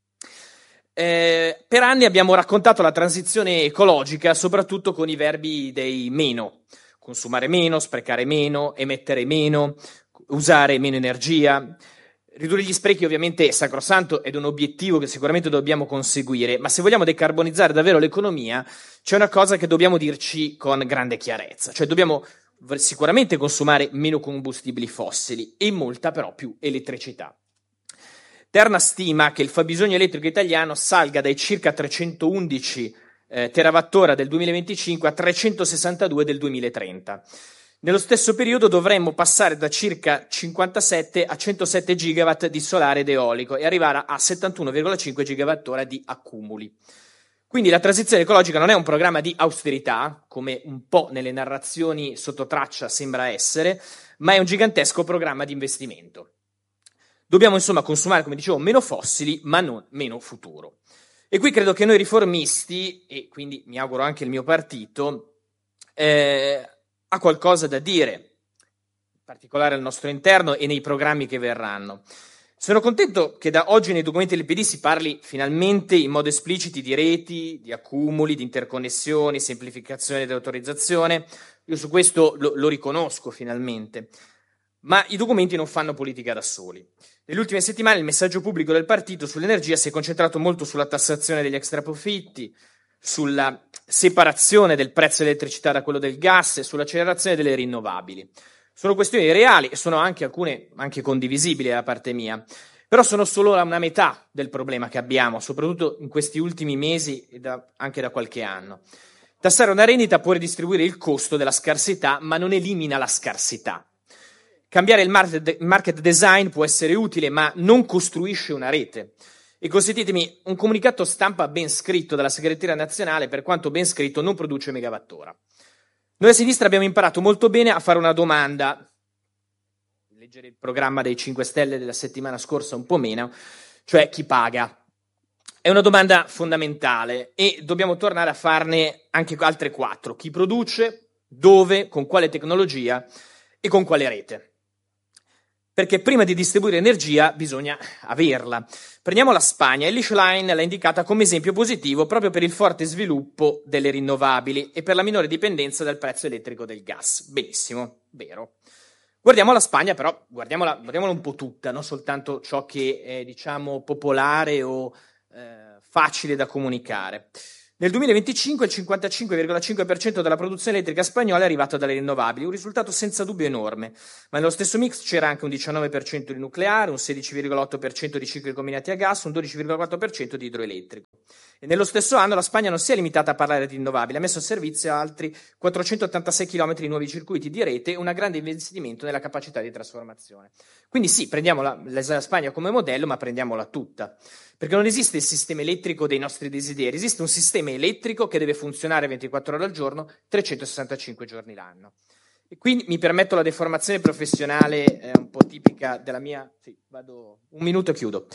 Per anni abbiamo raccontato la transizione ecologica soprattutto con i verbi dei meno: consumare meno, sprecare meno, emettere meno, usare meno energia. Ridurre gli sprechi ovviamente è sacrosanto ed è un obiettivo che sicuramente dobbiamo conseguire, ma se vogliamo decarbonizzare davvero l'economia c'è una cosa che dobbiamo dirci con grande chiarezza, cioè dobbiamo sicuramente consumare meno combustibili fossili e molta però più elettricità. Terna stima che il fabbisogno elettrico italiano salga dai circa 311 terawattora del 2025 a 362 del 2030. Nello stesso periodo dovremmo passare da circa 57 a 107 gigawatt di solare ed eolico e arrivare a 71,5 gigawattora di accumuli. Quindi la transizione ecologica non è un programma di austerità, come un po' nelle narrazioni sotto traccia sembra essere, ma è un gigantesco programma di investimento. Dobbiamo insomma consumare, come dicevo, meno fossili, ma non meno futuro. E qui credo che noi riformisti, e quindi mi auguro anche il mio partito, ha qualcosa da dire, in particolare al nostro interno e nei programmi che verranno. Sono contento che da oggi nei documenti del PD si parli finalmente in modo esplicito di reti, di accumuli, di interconnessioni, semplificazione dell'autorizzazione. Io su questo lo riconosco finalmente. Ma i documenti non fanno politica da soli. Nelle ultime settimane il messaggio pubblico del partito sull'energia si è concentrato molto sulla tassazione degli extraprofitti, sulla separazione del prezzo dell'elettricità da quello del gas e sull'accelerazione delle rinnovabili. Sono questioni reali e sono anche alcune anche condivisibili da parte mia, però sono solo una metà del problema che abbiamo, soprattutto in questi ultimi mesi e anche da qualche anno. Tassare una rendita può ridistribuire il costo della scarsità, ma non elimina la scarsità. Cambiare il market design può essere utile, ma non costruisce una rete. E consentitemi, un comunicato stampa ben scritto dalla segreteria nazionale, per quanto ben scritto, non produce megawattora. Noi a sinistra abbiamo imparato molto bene a fare una domanda, leggere il programma dei 5 Stelle della settimana scorsa un po' meno, cioè chi paga. È una domanda fondamentale e dobbiamo tornare a farne anche altre 4. Chi produce, dove, con quale tecnologia e con quale rete. perché prima di distribuire energia bisogna averla. Prendiamo la Spagna, Elish Line l'ha indicata come esempio positivo proprio per il forte sviluppo delle rinnovabili e per la minore dipendenza dal prezzo elettrico del gas. Benissimo, vero. Guardiamo la Spagna, però guardiamola un po' tutta, non soltanto ciò che è, diciamo, popolare o facile da comunicare. Nel 2025 il 55,5% della produzione elettrica spagnola è arrivato dalle rinnovabili, un risultato senza dubbio enorme, ma nello stesso mix c'era anche un 19% di nucleare, un 16,8% di cicli combinati a gas, un 12,4% di idroelettrico. E nello stesso anno la Spagna non si è limitata a parlare di rinnovabili, ha messo a servizio altri 486 km di nuovi circuiti di rete e un grande investimento nella capacità di trasformazione. Quindi sì, prendiamo la Spagna come modello, ma prendiamola tutta. Perché non esiste il sistema elettrico dei nostri desideri, esiste un sistema elettrico che deve funzionare 24 ore al giorno, 365 giorni l'anno. E qui mi permetto la deformazione professionale un po' tipica della mia... Sì, vado un minuto e chiudo.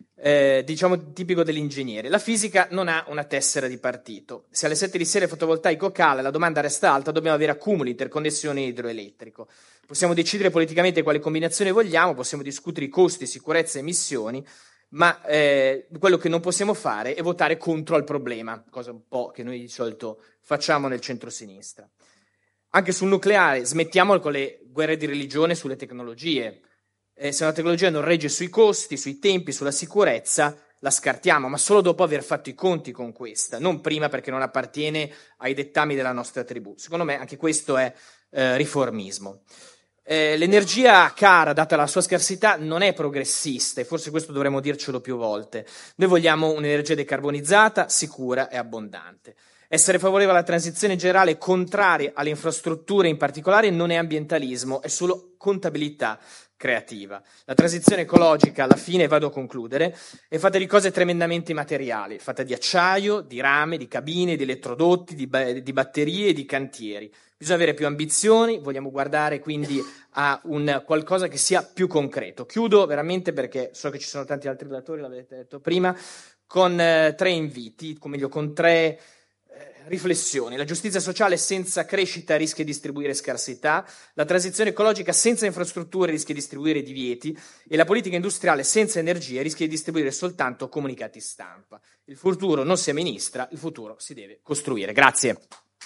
Diciamo tipico dell'ingegnere. La fisica non ha una tessera di partito. Se alle 7 di sera il fotovoltaico cala, la domanda resta alta, dobbiamo avere accumuli, interconnessioni idroelettrico. Possiamo decidere politicamente quale combinazione vogliamo, possiamo discutere i costi, sicurezza e emissioni, ma quello che non possiamo fare è votare contro al problema, cosa un po' che noi di solito facciamo nel centro-sinistra. Anche sul nucleare, smettiamo con le guerre di religione sulle tecnologie. Se una tecnologia non regge sui costi, sui tempi, sulla sicurezza, la scartiamo, ma solo dopo aver fatto i conti con questa, non prima perché non appartiene ai dettami della nostra tribù. Secondo me anche questo è riformismo. L'energia cara, data la sua scarsità, non è progressista e forse questo dovremmo dircelo più volte. Noi vogliamo un'energia decarbonizzata, sicura e abbondante. Essere favorevole alla transizione generale, contrari alle infrastrutture in particolare, non è ambientalismo, è solo contabilità creativa. La transizione ecologica, alla fine, vado a concludere, è fatta di cose tremendamente materiali, fatta di acciaio, di rame, di cabine, di elettrodotti, di batterie e di cantieri. Bisogna avere più ambizioni, vogliamo guardare quindi a un qualcosa che sia più concreto. Chiudo veramente perché so che ci sono tanti altri relatori, l'avete detto prima, con 3 inviti, o meglio con 3 riflessioni. La giustizia sociale senza crescita rischia di distribuire scarsità, la transizione ecologica senza infrastrutture rischia di distribuire divieti e la politica industriale senza energia rischia di distribuire soltanto comunicati stampa. Il futuro non si amministra, il futuro si deve costruire. Grazie.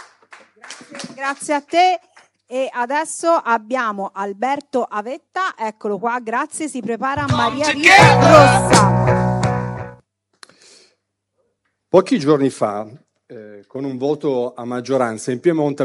Grazie a te. E adesso abbiamo Alberto Avetta, eccolo qua, grazie, si prepara Maria Rita Rossa. Pochi giorni fa, con un voto a maggioranza in Piemonte, il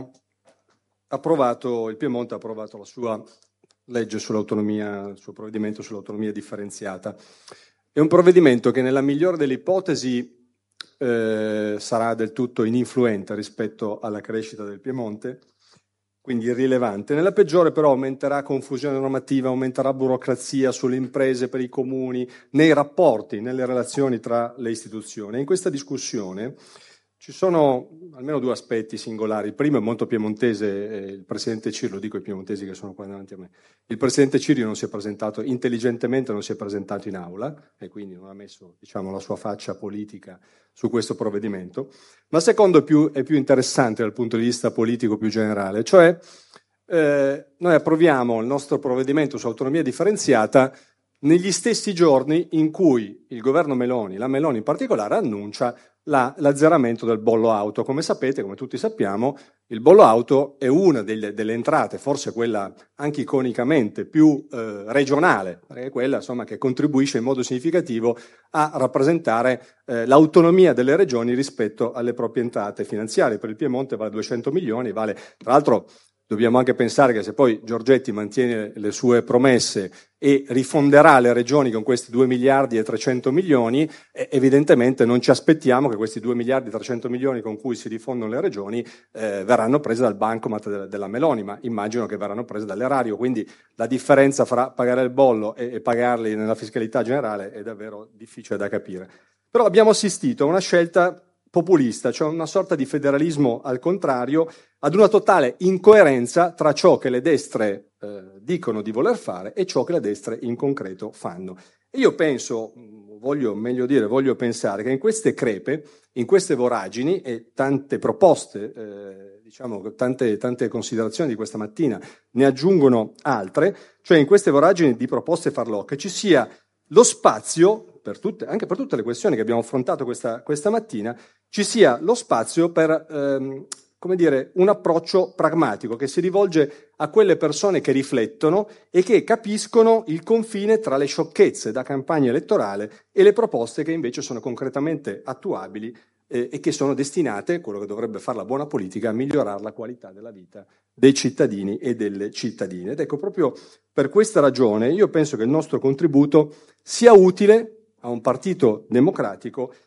Piemonte ha approvato la sua legge sull'autonomia, il suo provvedimento sull'autonomia differenziata. È un provvedimento che nella migliore delle ipotesi sarà del tutto ininfluente rispetto alla crescita del Piemonte, quindi irrilevante. Nella peggiore però aumenterà confusione normativa, aumenterà burocrazia sulle imprese, per i comuni, nei rapporti, nelle relazioni tra le istituzioni. In questa discussione ci sono almeno 2 aspetti singolari. Il primo è molto piemontese, il Presidente Cirio, lo dico ai piemontesi che sono qua davanti a me, il Presidente Cirio non si è presentato, intelligentemente non si è presentato in aula e quindi non ha messo, diciamo, la sua faccia politica su questo provvedimento. Ma il secondo è più interessante dal punto di vista politico più generale, cioè noi approviamo il nostro provvedimento su autonomia differenziata negli stessi giorni in cui il governo Meloni, la Meloni in particolare, annuncia l'azzeramento del bollo auto. Come sapete, come tutti sappiamo, il bollo auto è una delle entrate, forse quella anche iconicamente più regionale, perché è quella insomma che contribuisce in modo significativo a rappresentare l'autonomia delle regioni rispetto alle proprie entrate finanziarie. Per il Piemonte vale 200 milioni, vale tra l'altro. Dobbiamo anche pensare che se poi Giorgetti mantiene le sue promesse e rifonderà le regioni con questi 2 miliardi e 300 milioni, evidentemente non ci aspettiamo che questi 2 miliardi e 300 milioni con cui si rifondono le regioni verranno prese dal bancomat della Meloni, ma immagino che verranno prese dall'erario, quindi la differenza fra pagare il bollo e pagarli nella fiscalità generale è davvero difficile da capire. Però abbiamo assistito a una scelta populista, cioè una sorta di federalismo al contrario, ad una totale incoerenza tra ciò che le destre dicono di voler fare e ciò che le destre in concreto fanno. E io penso, voglio pensare che in queste crepe, in queste voragini e tante proposte diciamo, tante considerazioni di questa mattina ne aggiungono altre, cioè in queste voragini di proposte farlocche ci sia lo spazio, anche per tutte le questioni che abbiamo affrontato questa mattina, ci sia lo spazio per come dire, un approccio pragmatico che si rivolge a quelle persone che riflettono e che capiscono il confine tra le sciocchezze da campagna elettorale e le proposte che invece sono concretamente attuabili e che sono destinate, quello che dovrebbe fare la buona politica, a migliorare la qualità della vita dei cittadini e delle cittadine. Ed ecco, proprio per questa ragione io penso che il nostro contributo sia utile a un partito democratico